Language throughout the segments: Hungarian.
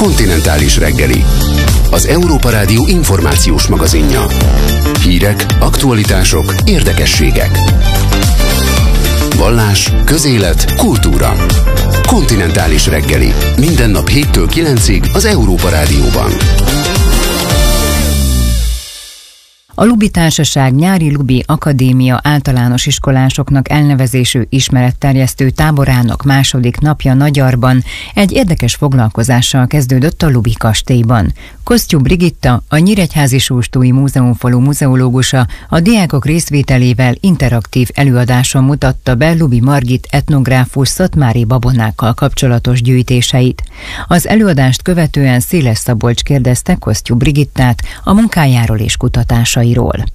Kontinentális reggeli. Az Európa Rádió információs magazinja. Hírek, aktualitások, érdekességek. Vallás, közélet, kultúra. Kontinentális reggeli. Minden nap 7-től 9-ig az Európa Rádióban. A Lubi Társaság nyári Lubi Akadémia általános iskolásoknak elnevezésű ismeretterjesztő táborának második napja Nagyarban egy érdekes foglalkozással kezdődött a Lubi kastélyban. Kosztyú Brigitta, a Nyíregyházi Sóstói Múzeumfalu muzeológusa a diákok részvételével interaktív előadáson mutatta be Lubi Margit etnográfus szatmári babonákkal kapcsolatos gyűjtéseit. Az előadást követően Széles Szabolcs kérdezte Kosztyú Brigittát a munkájáról és kutatásairól.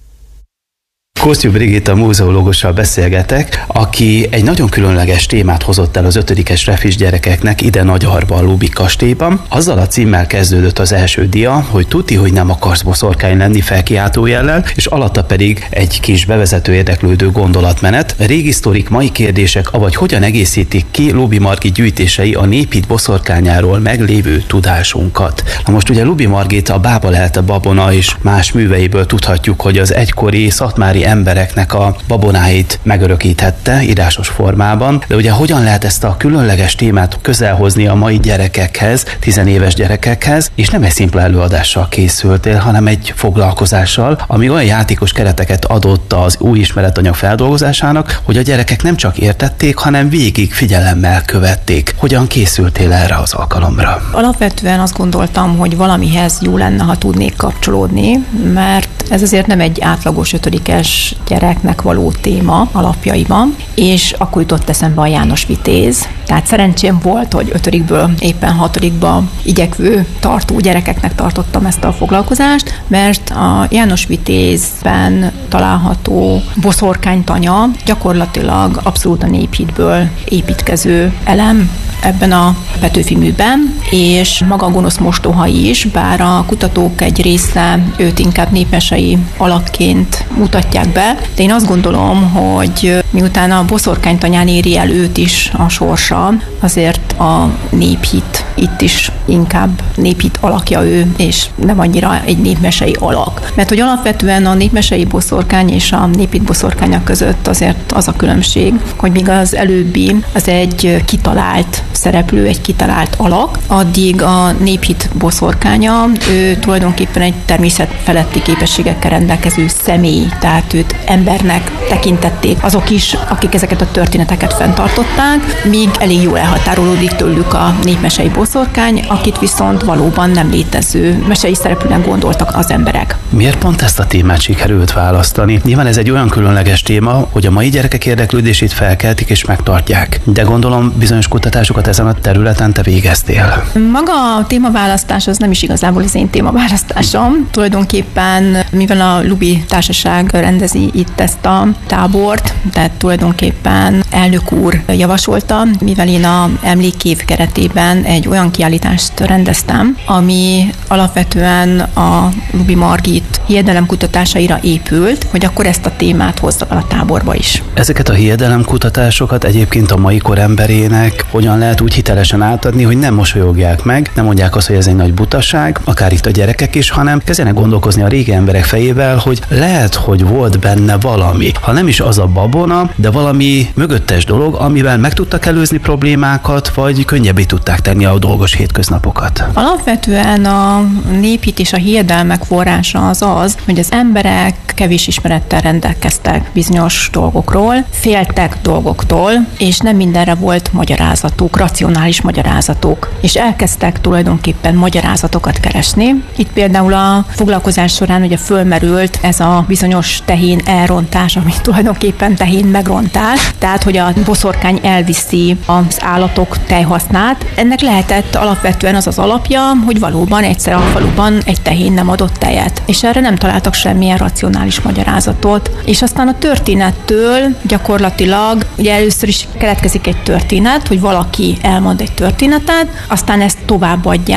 Kosztyú Brigitta múzeológussal beszélgetek, aki egy nagyon különleges témát hozott el az 5-es refis gyerekeknek ide Nagyarban, a Lubi kastélyban. Azzal a címmel kezdődött az első dia, hogy tuti, hogy nem akarsz boszorkány lenni felkiáltójellel, és alatta pedig egy kis bevezető érdeklődő gondolatmenet, régi sztorik, mai kérdések, avagy hogyan egészítik ki Lubi Margit gyűjtései a néphit boszorkányáról meglévő tudásunkat. Na most ugye Lubi Margit a Bába lehelte babona és más műveiből tudhatjuk, hogy az egykori szatmári embereknek a babonáit megörökíthette írásos formában, de ugye hogyan lehet ezt a különleges témát közelhozni a mai gyerekekhez, 10 éves gyerekekhez, és nem egy szimpla előadással készültél, hanem egy foglalkozással, ami olyan játékos kereteket adott az új ismeretanyag feldolgozásának, hogy a gyerekek nem csak értették, hanem végig figyelemmel követték. Hogyan készültél erre az alkalomra? Alapvetően azt gondoltam, hogy valamihez jó lenne, ha tudnék kapcsolódni, mert ez azért nem egy átlagos 5-es gyereknek való téma alapjaiban, és akkor jutott eszembe a János Vitéz. Tehát szerencsém volt, hogy 5-ből éppen 6-ba igyekvő, tartó gyerekeknek tartottam ezt a foglalkozást, mert a János Vitézben található boszorkánytanya gyakorlatilag abszolút a néphitből építkező elem ebben a Petőfi műben, és maga a gonosz mostoha is, bár a kutatók egy része őt inkább népmesei alakként mutatják be, de én azt gondolom, hogy miután a boszorkánytanyán éri el őt is a sorsa, azért a néphit itt is inkább néphit alakja ő, és nem annyira egy népmesei alak. Mert hogy alapvetően a népmesei boszorkány és a néphit boszorkánya között azért az a különbség, hogy míg az előbbi az egy kitalált szereplő, egy kitalált alak, addig a néphit boszorkánya, ő tulajdonképpen egy természetfeletti képességekkel rendelkező személy, tehát őt embernek tekintették azok is, akik ezeket a történeteket fenntartották, míg elég jól elhatárolódik tőlük a népmesei boszorkány, akit viszont valóban nem létező mesei szereplőnek gondoltak az emberek. Miért pont ezt a témát sikerült választani? Nyilván ez egy olyan különleges téma, hogy a mai gyerekek érdeklődését felkeltik és megtartják. De gondolom bizonyos kutatásokat ezen a területen te végeztél. Maga a témaválasztás az nem is igazából az én témaválasztásom. Tulajdonképpen, mivel a Lubi Társaság rendezi itt ezt a tábort, tehát tulajdonképpen elnök úr javasolta, mivel én a emlékév keretében egy olyan kiállítást rendeztem, ami alapvetően a Lubi Margit hiedelemkutatásaira épült, hogy akkor ezt a témát hozza a táborba is. Ezeket a hiedelemkutatásokat egyébként a mai kor emberének hogyan lehet úgy hitelesen átadni, hogy nem mosolyogják meg, nem mondják azt, hogy ez egy nagy butaság, akár itt a gyerekek is, hanem kezdjenek gondolkozni a régi emberek fejével, hogy lehet, hogy volt benne valami. Ha nem is az a babona, de valami mögöttes dolog, amivel meg tudtak előzni problémákat, vagy könnyebbé tudták tenni a dolgos hétköznapokat. Alapvetően a néphit és a hiedelmek forrása az, hogy az emberek kevés ismerettel rendelkeztek bizonyos dolgokról, féltek dolgoktól, és nem mindenre volt magyarázatuk, racionális magyarázatok, és elkezdtek tulajdonképpen magyarázatokat keresni. Itt például a foglalkozás során ugye fölmerült ez a bizonyos tehén elrontás, ami tulajdonképpen tehén megrontás, tehát hogy a boszorkány elviszi az állatok tejhasznát. Ennek lehetett alapvetően az az alapja, hogy valóban egyszer a faluban egy tehén nem adott tejet, és erre nem találtak semmilyen racionális magyarázatot. És aztán a történettől gyakorlatilag ugye először is keletkezik egy történet, hogy valaki elmond egy történetet, aztán ezt továbbadják,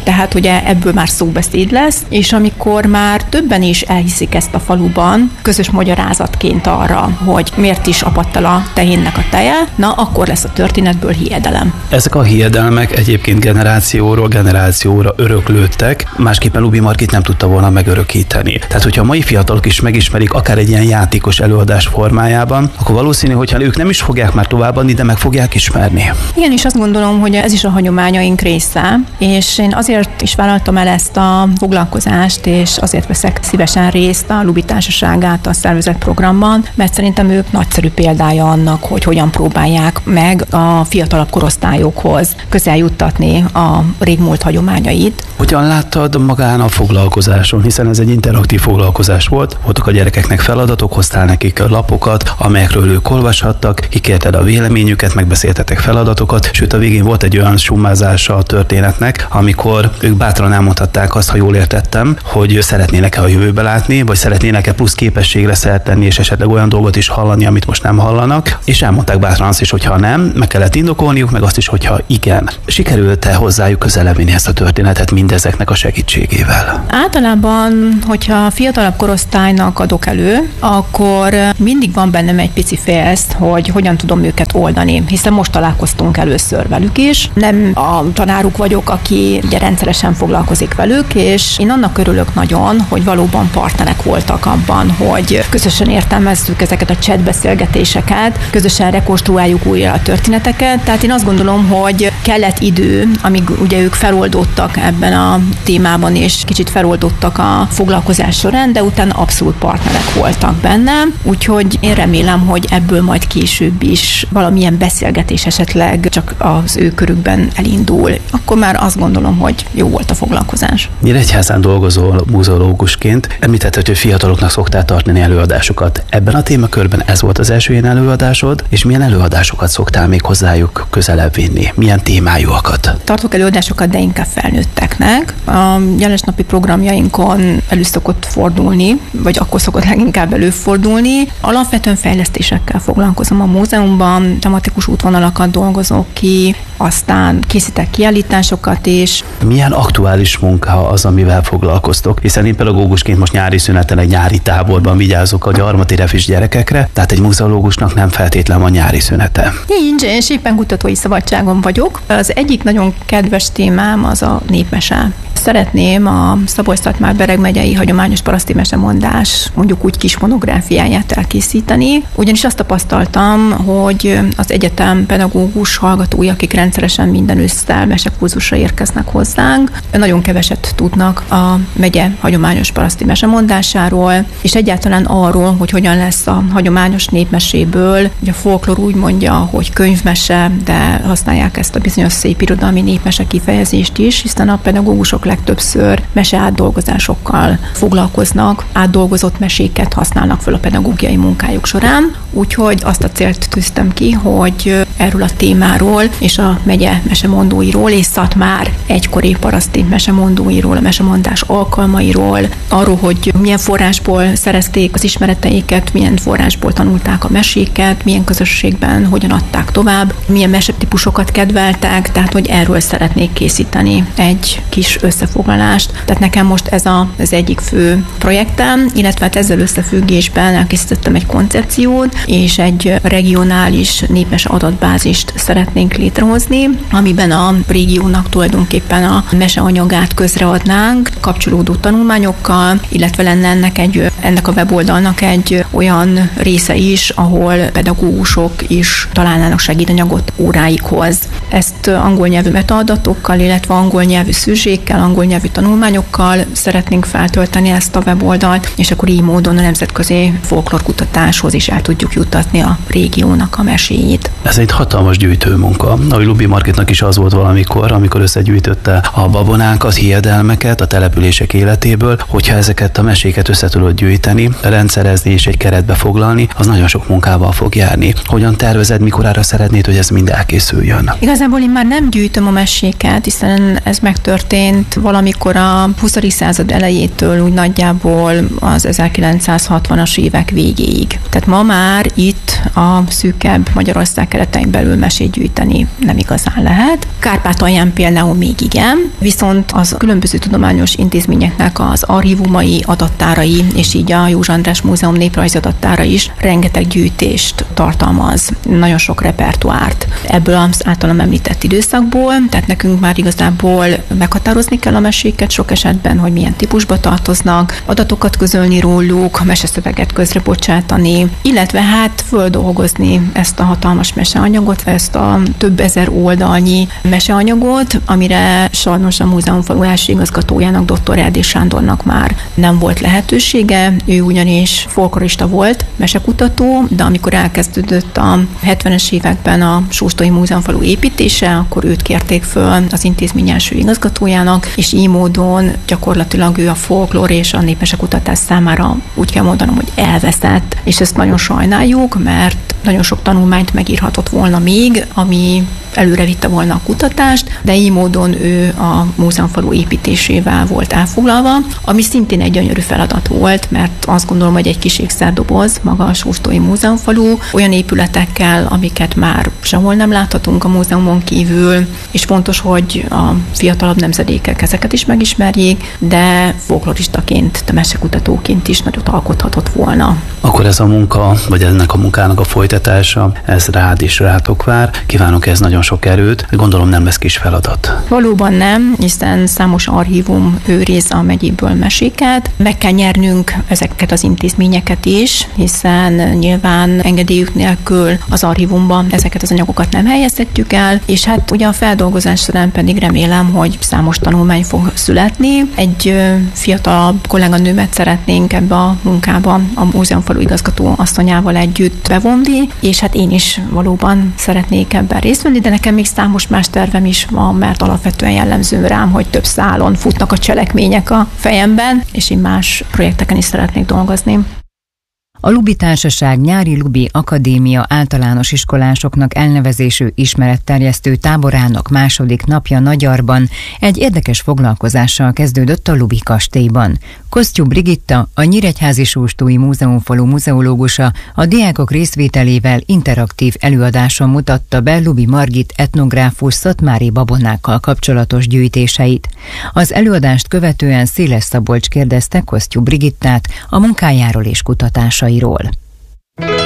Tehát ugye ebből már szóbeszéd lesz, és amikor már többen is elhiszik ezt a faluban, közös magyarázatként arra, hogy miért is apadt el a tehénnek a teje, na akkor lesz a történetből hiedelem. Ezek a hiedelmek egyébként generációról generációra öröklődtek, másképpen Lubi Margit nem tudta volna megörökíteni. Tehát, hogyha a mai fiatalok is megismerik akár egy ilyen játékos előadás formájában, akkor valószínű, hogyha ők nem is fogják már továbbadni, de meg fogják ismerni. Igen, és azt gondolom, hogy ez is a hagyományaink része, és én azért is vállaltam el ezt a foglalkozást, és azért veszek szívesen részt a Lubi Társaság által szervezett programban, mert szerintem ők nagyszerű példája annak, hogy hogyan próbálják meg a fiatalabb korosztályokhoz közel juttatni a régmúlt hagyományait. Hogyan láttad magán a foglalkozáson, hiszen ez egy interaktív foglalkozás volt, voltak a gyerekeknek feladatok, hoztál nekik lapokat, amelyekről ők olvashattak, kikérted a véleményüket, megbeszéltetek feladatokat, sőt a végén volt egy olyan summázása a történetnek, amikor ők bátran elmondhatták azt, ha jól értettem, hogy szeretnének-e a jövőbe látni, vagy szeretnének-e plusz képességre szert tenni, és esetleg olyan dolgot is hallani, amit most nem hallanak, és elmondták bátran azt is, hogyha nem, meg kellett indokolniuk, meg azt is, hogyha igen. Sikerült-e hozzájuk közelebb vinni ezt a történetet mindezeknek a segítségével? Általában, hogyha fiatalabb korosztálynak adok elő, akkor mindig van bennem egy pici félsz, hogy hogyan tudom őket oldani, hiszen most találkoztunk először velük is. Nem a tanáruk vagyok, aki ugye rendszeresen foglalkozik velük, és én annak örülök nagyon, hogy valóban partnerek voltak abban, hogy közösen értelmezzük ezeket a chat beszélgetéseket, közösen rekonstruáljuk újra a történeteket. Tehát én azt gondolom, hogy kellett idő, amíg ugye ők feloldottak ebben a témában, és kicsit feloldottak a foglalkozás során, de utána abszolút partnerek voltak benne. Úgyhogy én remélem, hogy ebből majd később is valamilyen beszélgetés esetleg csak az ő körükben elindul. Akkor már azt gondolom, hogy jó volt a foglalkozás. Nyíregyházán dolgozol múzeológusként, említetted, hogy fiataloknak szoktál tartani előadásokat. Ebben a témakörben ez volt az első ilyen előadásod, és milyen előadásokat szoktál még hozzájuk közelebb vinni? Milyen témájúakat? Tartok előadásokat, de inkább felnőtteknek. A jelesnapi programjainkon elő szokott fordulni, vagy akkor szokott leginkább előfordulni. Alapvetően fejlesztésekkel foglalkozom a múzeumban, tematikus útvonalakat dolgozok ki, aztán készítek kiállításokat is. Milyen aktuális munka az, amivel foglalkoztok? Hiszen én pedagógusként most nyári szüneten egy nyári táborban vigyázok a gyarmati refis gyerekekre, tehát egy muzeológusnak nem feltétlen van nyári szünete. Nincs, és éppen kutatói szabadságon vagyok. Az egyik nagyon kedves témám az a népmese. Szeretném a Szabolcs-Szatmár-Bereg megyei hagyományos paraszti mesemondás, mondjuk úgy kis monográfiáját elkészíteni, ugyanis azt tapasztaltam, hogy az egyetem pedagógus hallgatói, akik rendszeresen minden ősszel mesekurzusra érkeznek hozzánk, nagyon keveset tudnak a megye hagyományos paraszti mesemondásáról, és egyáltalán arról, hogy hogyan lesz a hagyományos népmeséből. Ugye a folklór úgy mondja, hogy könyvmese, de használják ezt a bizonyos szép irodalmi népmese kifejezést is, hiszen a pedagógusok legtöbbször mese átdolgozásokkal foglalkoznak, átdolgozott meséket használnak föl a pedagógiai munkájuk során, úgyhogy azt a célt tűztem ki, hogy erről a témáról és a megye mesemondóiról és Szatmár egykori paraszti mesemondóiról, a mesemondás alkalmairól, arról, hogy milyen forrásból szerezték az ismereteiket, milyen forrásból tanulták a meséket, milyen közösségben hogyan adták tovább, milyen mesetípusokat kedveltek, tehát hogy erről szeretnék készíteni egy kis összefoglalást. Tehát nekem most ez az egyik fő projektem, illetve hát ezzel összefüggésben elkészítettem egy koncepciót, és egy regionális népmese adatbázist szeretnénk létrehozni, amiben a régiónak tulajdonképpen a meseanyagát közreadnánk kapcsolódó tanulmányokkal, illetve lenne ennek a weboldalnak egy olyan része is, ahol pedagógusok is találnának segédanyagot óráikhoz. Ezt angol nyelvű metaadatokkal, illetve angol nyelvű szűzsékkel, angol nyelvű tanulmányokkal szeretnénk feltölteni ezt a weboldalt, és akkor így módon a nemzetközi folklórkutatáshoz is el tudjuk juttatni a régiónak a meséit. Ez egy hatalmas gyűjtőmunka. Ahogy Lubi Margitnak is az volt valamikor, amikor összegyűjtötte a babonákat, hiedelmeket a települések életéből, hogyha ezeket a meséket össze tudod gyűjteni, rendszerezni és egy keretbe foglalni, az nagyon sok munkával fog járni. Hogyan tervezed, mikorára szeretnéd, hogy ez mind elkészüljön? Igazából én már nem gyűjtöm a meséket, hiszen ez megtörtént valamikor a 20. század elejétől úgy nagyjából az 1960-as évek végéig. Tehát ma már már itt a szűkebb Magyarország keretein belül mesét gyűjteni nem igazán lehet. Kárpátalján például még igen, viszont az különböző tudományos intézményeknek az archívumai, adattárai, és így a József András Múzeum néprajzi adattára is rengeteg gyűjtést tartalmaz, nagyon sok repertoárt ebből az általam említett időszakból, tehát nekünk már igazából meghatározni kell a meséket sok esetben, hogy milyen típusba tartoznak, adatokat közölni róluk, meseszöveget közrebocsátani, illetve hát földolgozni ezt a hatalmas meseanyagot, ezt a több ezer oldalnyi meseanyagot, amire sajnos a múzeumfalu első igazgatójának, dr. Erdély Sándornak már nem volt lehetősége. Ő ugyanis folklorista volt, mesekutató, de amikor elkezdődött a 70-es években a Sóstói Múzeumfalu építése, akkor őt kérték föl az intézmény első igazgatójának, és így módon gyakorlatilag ő a folklór és a népmesekutatás számára úgy kell mondanom, hogy elveszett, és ezt nagyon sajnáljuk, mert nagyon sok tanulmányt megírhatott volna még, ami előre vitte volna a kutatást, de így módon ő a múzeumfalu építésével volt elfoglalva, ami szintén egy gyönyörű feladat volt, mert azt gondolom, hogy egy kis ékszerdoboz maga a Sóstói Múzeumfalu, olyan épületekkel, amiket már sehol nem láthatunk a múzeumon kívül, és fontos, hogy a fiatalabb nemzedékek ezeket is megismerjék, de folkloristaként, de mesekutatóként is nagyot alkothatott volna. Akkor ez a munka, vagy ennek a munkának a folytatása, ez rád is rátok vár. Kívánok ez nagyon sok erőt, gondolom nem lesz kis feladat. Valóban nem, hiszen számos archívum őriz a megyéből meséket. Meg kell nyernünk ezeket az intézményeket is, hiszen nyilván engedélyük nélkül az archívumban ezeket az anyagokat nem helyezhetjük el, és hát ugye a feldolgozás során pedig remélem, hogy számos tanulmány fog születni. Egy fiatalabb kolléganőmet szeretnénk ebbe a munkába a múzeumfalu igazgató asszonyával együtt bevonni, és hát én is valóban szeretnék ebben részt venni, de nekem még számos más tervem is van, mert alapvetően jellemző rám, hogy több szálon futnak a cselekmények a fejemben, és én más projekteken is szeretnék dolgozni. A Lubi Társaság nyári Lubi Akadémia általános iskolásoknak elnevezésű ismeretterjesztő táborának második napja Nagyarban egy érdekes foglalkozással kezdődött a Lubi kastélyban. Kosztyú Brigitta, a Nyíregyházi Sóstói Múzeumfalu muzeológusa a diákok részvételével interaktív előadáson mutatta be Lubi Margit etnográfus szatmári babonákkal kapcsolatos gyűjtéseit. Az előadást követően Széles Szabolcs kérdezte Kosztyú Brigittát a munkájáról és kutatásairól.